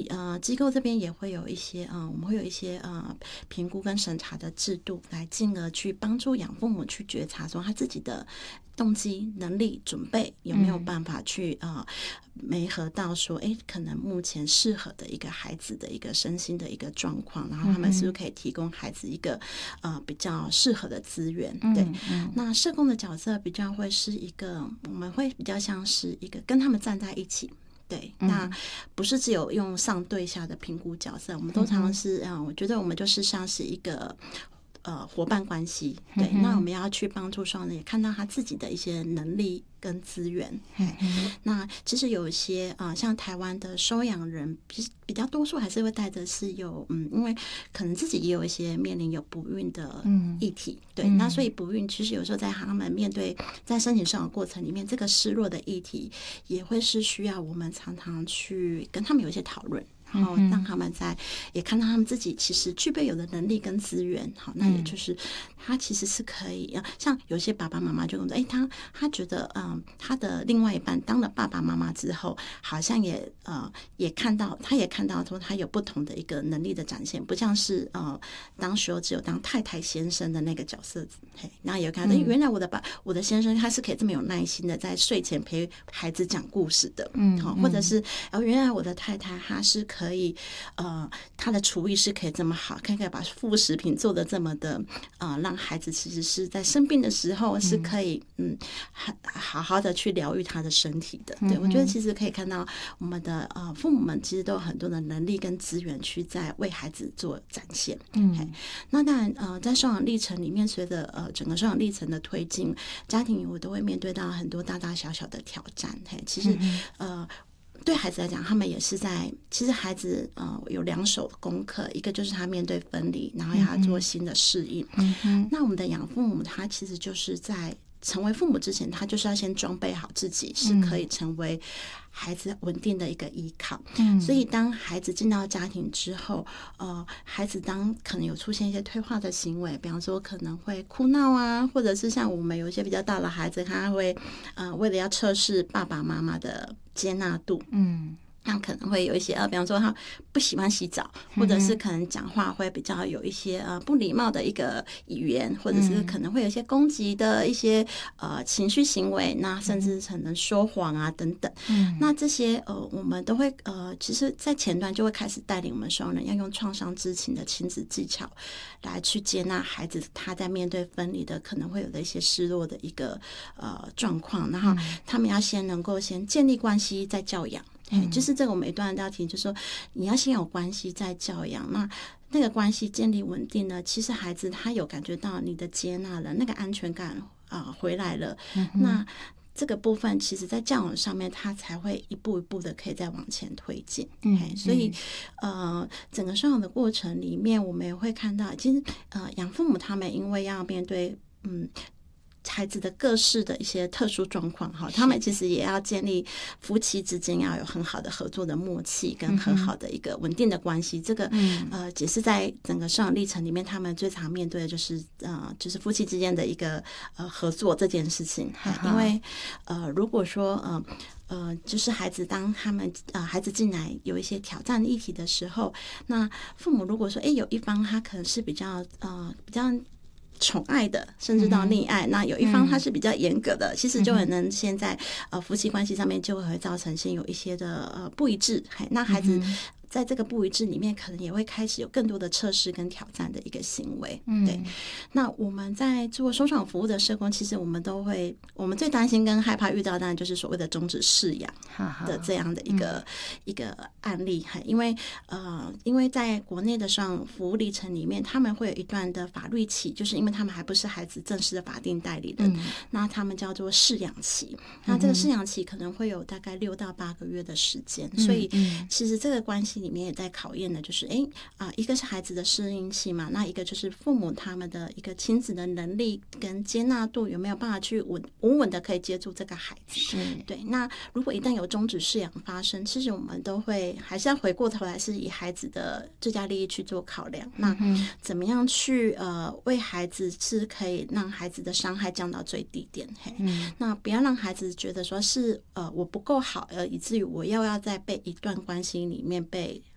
机构这边也会有一些我们会有一些评估跟审查的制度，来进而去帮助养父母去觉察说他自己的动机、能力、准备有没有办法去媒合到说，可能目前适合的一个孩子的一个身心的一个状况，然后他们是不是可以提供孩子一个比较适合的资源？对，那社工的角色比较会是一个，我们会比较像是一个跟他们站在一起。对，那不是只有用上对下的评估角色，我们都常常是我觉得我们就是像是一个伙伴关系。对，那我们要去帮助双人也看到他自己的一些能力跟资源。那其实有一些像台湾的收养人比较多数还是会带着是有因为可能自己也有一些面临有不孕的议题。对，那所以不孕其实有时候在他们面对在申请收养过程里面，这个失落的议题也会是需要我们常常去跟他们有一些讨论，然后让他们也看到他们自己其实具备有的能力跟资源。好，那也就是他其实是可以像有些爸爸妈妈就跟我说，他觉得他的另外一半当了爸爸妈妈之后，好像也看到说他有不同的一个能力的展现，不像是当时候只有当太太先生的那个角色。然后也看到原来我的先生他是可以这么有耐心的在睡前陪孩子讲故事的。或者是原来我的太太她是可以她的厨艺是可以这么好，可以把副食品做得这么的让孩子其实是在生病的时候是可以好好的去疗愈他的身体的。对，我觉得其实可以看到我们的父母们其实都有很多的能力跟资源去在为孩子做展现。那当然在收养历程里面，随着整个收养历程的推进，家庭我都会面对到很多大大小小的挑战。其实对孩子来讲，他们也是其实孩子有2手功课，一个就是他面对分离，然后要做新的适应。那我们的养父母他其实就是在成为父母之前，他就是要先装备好自己，是可以成为孩子稳定的一个依靠。所以当孩子进到家庭之后，孩子当可能有出现一些退化的行为，比方说可能会哭闹啊，或者是像我们有一些比较大的孩子，他会为了要测试爸爸妈妈的接纳度，那可能会有一些比方说他不喜欢洗澡，或者是可能讲话会比较有一些不礼貌的一个语言，或者是可能会有一些攻击的一些情绪行为，那甚至可能说谎啊等等。那这些我们都会其实在前端就会开始带领我们双人要用创伤知情的亲子技巧来去接纳孩子他在面对分离的可能会有的一些失落的一个状况，然后他们要能够先建立关系再教养。就是这个我们一段要提，就是说你要先有关系再教养，那个关系建立稳定呢，其实孩子他有感觉到你的接纳了，那个安全感回来了，那这个部分其实在教养上面他才会一步一步的可以再往前推进。所以整个收养的过程里面，我们也会看到其实养父母他们因为要面对孩子的各式的一些特殊状况，他们其实也要建立夫妻之间要有很好的合作的默契跟很好的一个稳定的关系。这个也是在整个收养历程里面他们最常面对的就是夫妻之间的一个合作这件事情。因为如果说就是当他们孩子进来有一些挑战议题的时候，那父母如果说有一方他可能是比较宠爱的，甚至到溺爱，那有一方他是比较严格的，其实就很能现在夫妻关系上面就会造成先有一些的不一致。那孩子在这个不一致里面，可能也会开始有更多的测试跟挑战的一个行为。对，那我们在做收养服务的社工，其实我们最担心跟害怕遇到，当然就是所谓的终止饲养的这样的一个案例。因为在国内的收养服务历程里面，他们会有一段的法律期，就是因为他们还不是孩子正式的法定代理人，那他们叫做饲养期。那这个饲养期可能会有大概6到8个月的时间，所以其实这个关系里面也在考验的就是一个是孩子的适应期嘛，那一个就是父母他们的一个亲子的能力跟接纳度有没有办法去稳稳的可以接住这个孩子。对，那如果一旦有终止饲养发生，其实我们都会还是要回过头来是以孩子的最佳利益去做考量，那怎么样去为孩子是可以让孩子的伤害降到最低点。那不要让孩子觉得说是我不够好，以至于我要在被一段关系里面被